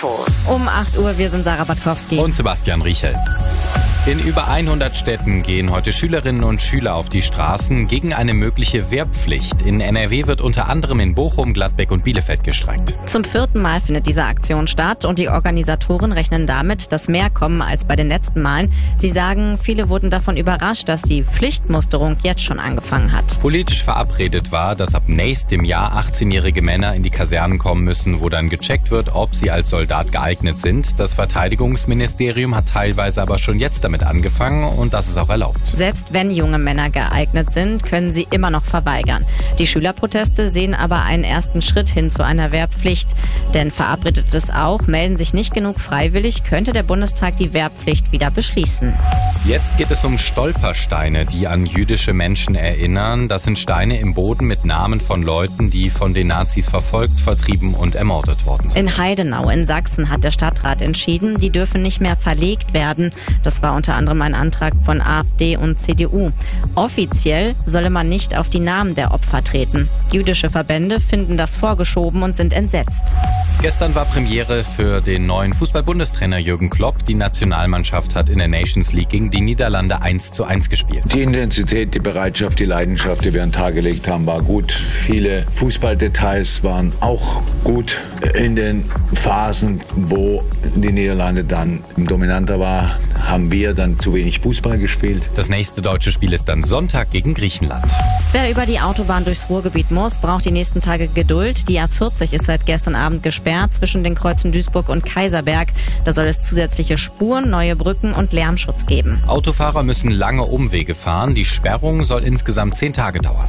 Infos. Um 8 Uhr, wir sind Sarah Batkowski. Und Sebastian Riechel. In über 100 Städten gehen heute Schülerinnen und Schüler auf die Straßen gegen eine mögliche Wehrpflicht. In NRW wird unter anderem in Bochum, Gladbeck und Bielefeld gestreikt. Zum 4. Mal findet diese Aktion statt und die Organisatoren rechnen damit, dass mehr kommen als bei den letzten Malen. Sie sagen, viele wurden davon überrascht, dass die Pflichtmusterung jetzt schon angefangen hat. Politisch verabredet war, dass ab nächstem Jahr 18-jährige Männer in die Kasernen kommen müssen, wo dann gecheckt wird, ob sie als Soldat geeignet sind. Das Verteidigungsministerium hat teilweise aber schon jetzt damit angefangen und das ist auch erlaubt. Selbst wenn junge Männer geeignet sind, können sie immer noch verweigern. Die Schülerproteste sehen aber einen ersten Schritt hin zu einer Wehrpflicht. Denn verabredet es auch, melden sich nicht genug freiwillig, könnte der Bundestag die Wehrpflicht wieder beschließen. Jetzt geht es um Stolpersteine, die an jüdische Menschen erinnern. Das sind Steine im Boden mit Namen von Leuten, die von den Nazis verfolgt, vertrieben und ermordet worden sind. In Heidenau in Sachsen hat der Stadtrat entschieden, die dürfen nicht mehr verlegt werden. Das war unter anderem ein Antrag von AfD und CDU. Offiziell solle man nicht auf die Namen der Opfer treten. Jüdische Verbände finden das vorgeschoben und sind entsetzt. Gestern war Premiere für den neuen Fußball-Bundestrainer Jürgen Klopp. Die Nationalmannschaft hat in der Nations League gegen die Niederlande 1:1 gespielt. Die Intensität, die Bereitschaft, die Leidenschaft, die wir an den Tag gelegt haben, war gut. Viele Fußballdetails waren auch gut. In den Phasen, wo die Niederlande dann dominanter war, haben wir dann zu wenig Fußball gespielt. Das nächste deutsche Spiel ist dann Sonntag gegen Griechenland. Wer über die Autobahn durchs Ruhrgebiet muss, braucht die nächsten Tage Geduld. Die A40 ist seit gestern Abend gesperrt zwischen den Kreuzen Duisburg und Kaiserberg. Da soll es zusätzliche Spuren, neue Brücken und Lärmschutz geben. Autofahrer müssen lange Umwege fahren. Die Sperrung soll insgesamt 10 Tage dauern.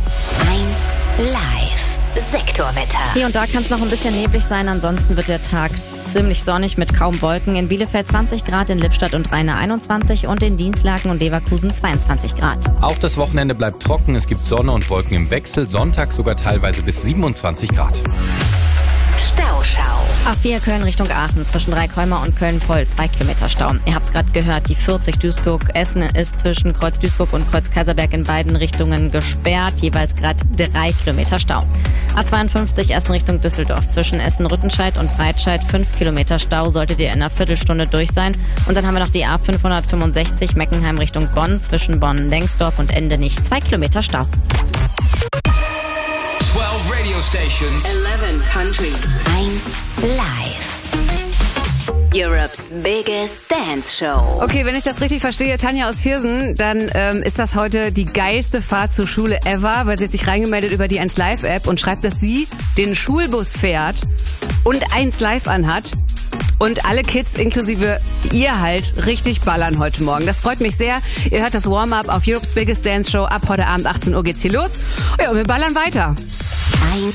1 Live. Sektorwetter. Hier und da kann es noch ein bisschen neblig sein, ansonsten wird der Tag ziemlich sonnig mit kaum Wolken. In Bielefeld 20 Grad, in Lippstadt und Rheine 21 und in Dinslaken und Leverkusen 22 Grad. Auch das Wochenende bleibt trocken, es gibt Sonne und Wolken im Wechsel, Sonntag sogar teilweise bis 27 Grad. Stauschau. A4 Köln Richtung Aachen, zwischen Dreikäumer und Köln-Poll, 2 Kilometer Stau. Ihr habt es gerade gehört, die 40 Duisburg-Essen ist zwischen Kreuz Duisburg und Kreuz Kaiserberg in beiden Richtungen gesperrt, jeweils gerade 3 Kilometer Stau. A52 Essen Richtung Düsseldorf, zwischen Essen-Rüttenscheid und Breitscheid 5 Kilometer Stau, solltet ihr in einer Viertelstunde durch sein. Und dann haben wir noch die A565 Meckenheim Richtung Bonn, zwischen Bonn-Lengsdorf und Endenich, 2 Kilometer Stau. 12 radio stations. 11 countries. 1 Live. Europe's biggest dance show. Okay, wenn ich das richtig verstehe, Tanja aus Viersen, dann ist das heute die geilste Fahrt zur Schule ever, weil sie hat sich reingemeldet über die 1 Live App und schreibt, dass sie den Schulbus fährt und 1 Live anhat. Und alle Kids, inklusive ihr halt, richtig ballern heute Morgen. Das freut mich sehr. Ihr hört das Warm-Up auf Europe's Biggest Dance Show. Ab heute Abend 18 Uhr geht's hier los. Ja, und wir ballern weiter. 1